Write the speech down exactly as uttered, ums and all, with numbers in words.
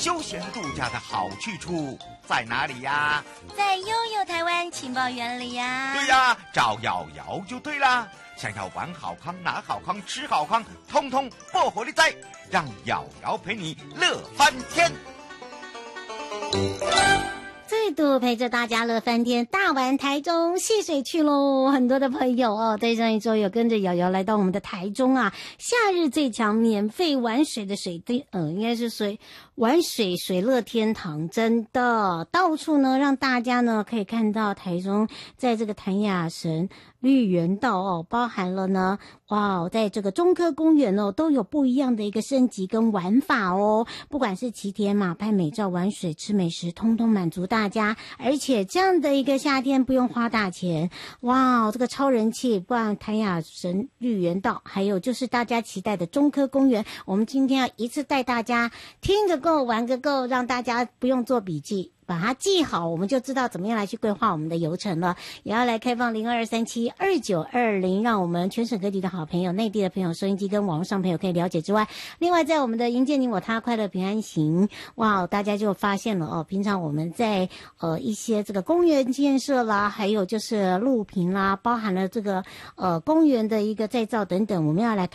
休闲度假的好去处在哪里呀？ 在悠悠台湾情报园里呀。 对呀，找瑶瑶就对啦。想要玩好康、拿好康、吃好康，通通不火力在，让瑶瑶陪你乐翻天。 再度陪着大家乐翻天，大玩台中戏水去喽！很多的朋友哦，在上一周有跟着瑶瑶来到我们的台中啊，夏日最强免费玩水的水地，呃，应该是水玩水水乐天堂，真的到处呢让大家呢可以看到台中在这个潭雅神绿园道哦，包含了呢，哇，在这个中科公园哦，都有不一样的一个升级跟玩法哦。不管是骑铁马、拍美照、玩水、吃美食，通通满足大家。而且这样的一个夏天不用花大钱，哇，这个超人气！不管潭雅神绿园道，还有就是大家期待的中科公园，我们今天要一次带大家听个够，玩个够，让大家不用做笔记。把它记好，我们就知道怎么样来去规划我们的游程了。也要来开放零二三七二九二零，让我们全省各地的好朋友、内地的朋友、收音机跟网络上朋友可以了解之外，另外在我们的迎接你我他快乐平安行，哇，大家就发现了哦，平常我们在呃一些这个公园建设啦，还有就是路平啦，包含了这个呃公园的一个再造等等，我们要来